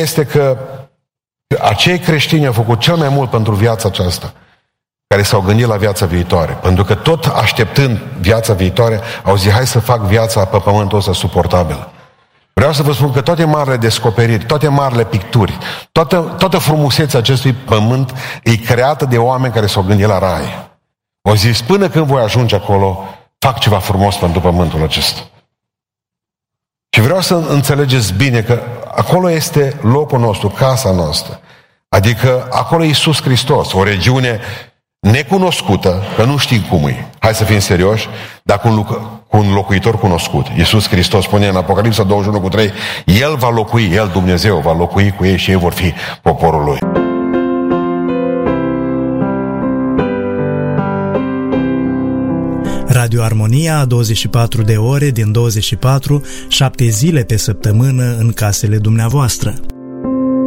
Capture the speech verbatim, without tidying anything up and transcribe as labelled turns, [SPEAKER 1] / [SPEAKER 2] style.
[SPEAKER 1] este că acei creștini au făcut cel mai mult pentru viața aceasta, care s-au gândit la viața viitoare. Pentru că tot așteptând viața viitoare, au zis, hai să fac viața pe pământul ăsta suportabilă. Vreau să vă spun că toate marile descoperiri, toate marile picturi, toată, toată frumusețea acestui pământ e creată de oameni care s-au gândit la rai. Au zis, până când voi ajunge acolo, fac ceva frumos pentru pământul acesta. Și vreau să înțelegeți bine că acolo este locul nostru, casa noastră. Adică acolo e Iisus Hristos, o regiune necunoscută, că nu știm cum e. Hai să fim serioși, dar cu un, cu un locuitor cunoscut. Iisus Hristos spune în Apocalipsa douăzeci și unu cu trei, El va locui, El, Dumnezeu, va locui cu ei și ei vor fi poporul Lui.
[SPEAKER 2] Radio Armonia, douăzeci și patru de ore din douăzeci și patru, șapte zile pe săptămână în casele dumneavoastră.